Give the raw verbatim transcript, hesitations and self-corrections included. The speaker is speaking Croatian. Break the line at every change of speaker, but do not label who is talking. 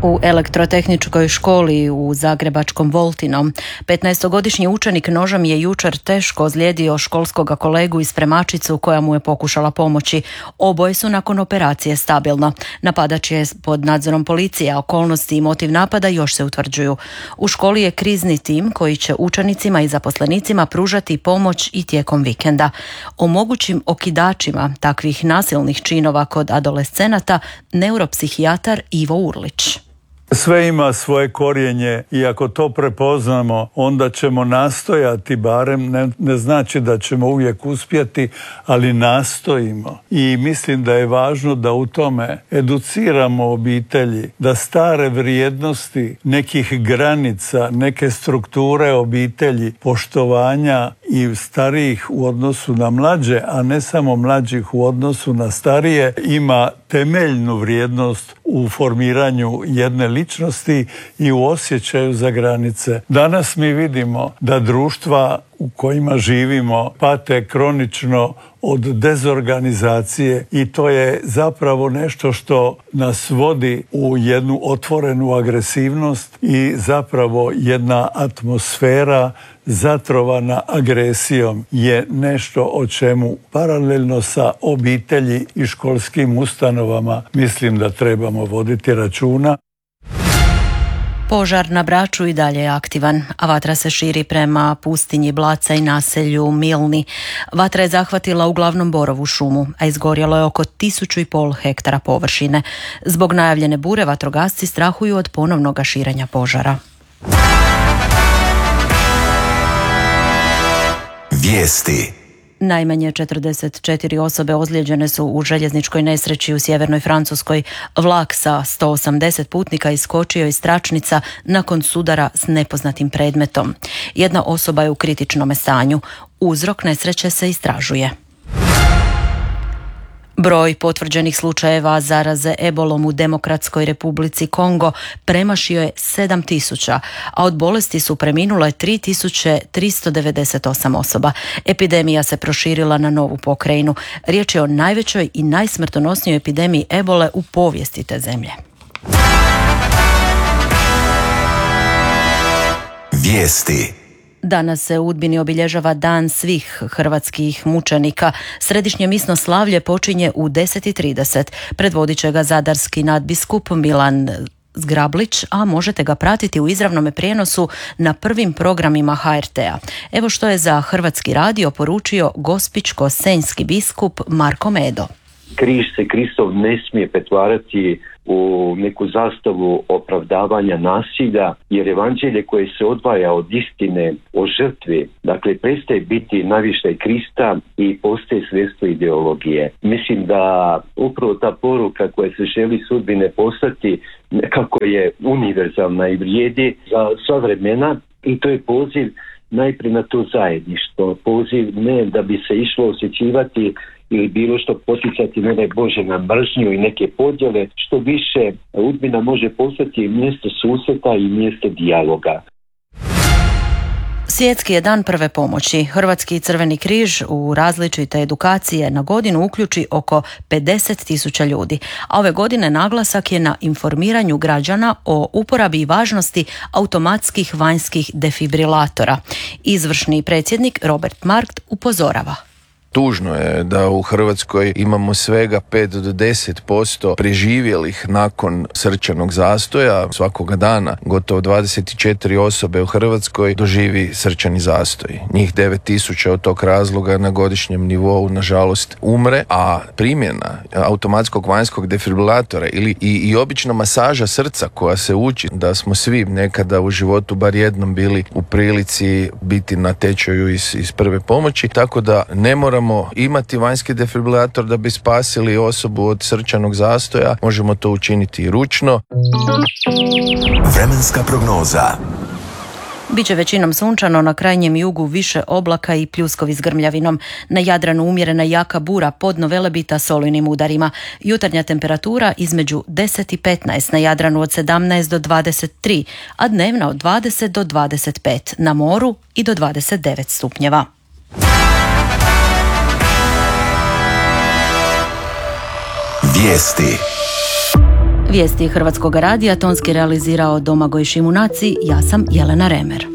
U elektrotehničkoj školi u zagrebačkom Voltinom petnaestogodišnji učenik nožem je jučer teško ozlijedio školskoga kolegu i spremačicu koja mu je pokušala pomoći. Oboje su nakon operacije stabilno. Napadač je pod nadzorom policije, a okolnosti i motiv napada još se utvrđuju. U školi je krizni tim koji će učenicima i zaposlenicima pružati pomoć i tijekom vikenda. O mogućim okidačima takvih nasilnih činova kod adolescenata neuropsihijatar Ivo Urlić.
Sve ima svoje korijenje i ako to prepoznamo, onda ćemo nastojati, barem ne, ne znači da ćemo uvijek uspjeti, ali nastojimo. I mislim da je važno da u tome educiramo obitelji, da stare vrijednosti nekih granica, neke strukture obitelji, poštovanja i starijih u odnosu na mlađe, a ne samo mlađih u odnosu na starije, ima temeljnu vrijednost u formiranju jedne ličnosti i u osjećaju za granice. Danas mi vidimo da društva u kojima živimo pate kronično od dezorganizacije i to je zapravo nešto što nas vodi u jednu otvorenu agresivnost i zapravo jedna atmosfera zatrovana agresijom je nešto o čemu paralelno sa obitelji i školskim ustanovama mislim da trebamo voditi računa.
Požar na Braču i dalje je aktivan, a vatra se širi prema pustinji Blaca i naselju Milni. Vatra je zahvatila uglavnom borovu šumu, a izgorjelo je oko tisuću i pol hektara površine. Zbog najavljene bure vatrogasci strahuju od ponovnog širenja požara.
Vijesti.
Najmanje četrdeset četiri osobe ozlijeđene su u željezničkoj nesreći u sjevernoj Francuskoj. Vlak sa sto osamdeset putnika iskočio iz tračnica nakon sudara s nepoznatim predmetom. Jedna osoba je u kritičnom stanju. Uzrok nesreće se istražuje. Broj potvrđenih slučajeva zaraze ebolom u Demokratskoj Republici Kongo premašio je sedam tisuća, a od bolesti su preminule tri tisuće tristo devedeset osam osoba. Epidemija se proširila na novu pokrajinu. Riječ je o najvećoj i najsmrtonosnijoj epidemiji ebole u povijesti te zemlje.
Vijesti.
Danas se u Udbini obilježava Dan svih hrvatskih mučenika. Središnje misno slavlje počinje u deset i trideset. Predvodit će ga zadarski nadbiskup Milan Zgrablić, a možete ga pratiti u izravnom prijenosu na prvim programima H R T-a. Evo što je za Hrvatski radio poručio gospićko-senjski biskup Marko Medo.
Križ se Kristov ne smije pretvarati u neku zastavu opravdavanja nasilja, jer evanđelje koje se odvaja od istine o žrtvi, dakle prestaje biti navištaj Krista i postaje sredstvo ideologije. Mislim da upravo ta poruka koja se želi sudbine postati nekako je univerzalna i vrijedi za sva vremena i to je poziv najprije na to zajedništvo. Poziv ne da bi se išlo osjećivati ili bilo što poticati, ne daj Bože, na mržnju i neke podjele, što više Udbina može postati mjesto susreta i mjesto dijaloga.
Svjetski je dan prve pomoći. Hrvatski Crveni križ u različite edukacije na godinu uključi oko pedeset tisuća ljudi, a ove godine naglasak je na informiranju građana o uporabi i važnosti automatskih vanjskih defibrilatora. Izvršni predsjednik Robert Markt upozorava.
Tužno je da u Hrvatskoj imamo svega pet do deset posto preživjelih nakon srčanog zastoja. Svakoga dana gotovo dvadeset četiri osobe u Hrvatskoj doživi srčani zastoj. Njih devet tisuća od tog razloga na godišnjem nivou nažalost umre, a primjena automatskog vanjskog defibrilatora ili i, i obična masaža srca koja se uči, da smo svi nekada u životu bar jednom bili u prilici biti na tečaju iz, iz prve pomoći, tako da ne moramo imati vanjski defibrilator da bi spasili osobu od srčanog zastoja. Možemo to učiniti i ručno.
Vremenska prognoza.
Biće većinom sunčano, na krajnjem jugu više oblaka i pljuskovi s grmljavinom. Na Jadranu umjerena jaka bura, podno Velebita s olujnim udarima. Jutarnja temperatura između deset i petnaest, na Jadranu od sedamnaest do dvadeset tri, a dnevna od dvadeset do dvadeset pet, na moru i do dvadeset devet stupnjeva.
Vijesti.
Vijesti Hrvatskog radija tonski realizirao Domagoj Šimunaci, ja sam Jelena Remer.